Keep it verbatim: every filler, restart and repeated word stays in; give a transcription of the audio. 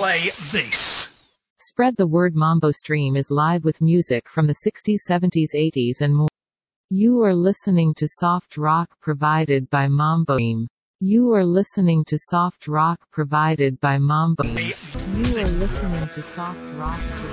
play this. Spread the word. Mambo Stream is live with music from the sixties, seventies, eighties and more. You are listening to soft rock provided by Mambo Stream. You are listening to soft rock provided by Mambo Stream. You are listening to soft rock provided